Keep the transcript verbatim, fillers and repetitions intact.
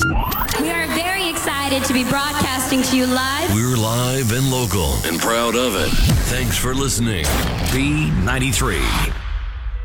We are very excited to be broadcasting to you live. We're live and local and proud of it. Thanks for listening. B ninety-three.